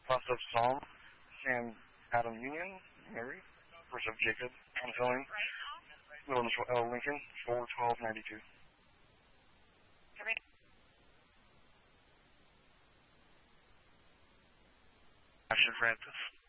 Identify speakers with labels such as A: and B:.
A: First of Psalm, Sam Adam Union, Mary, first of Jacob, Anselm, Williams L. Lincoln, 41292. Ashton Francis.